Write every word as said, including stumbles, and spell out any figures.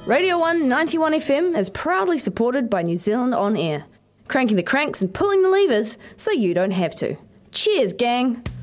Radio one ninety-one F M is proudly supported by New Zealand On Air, cranking the cranks and pulling the levers so you don't have to. Cheers, gang!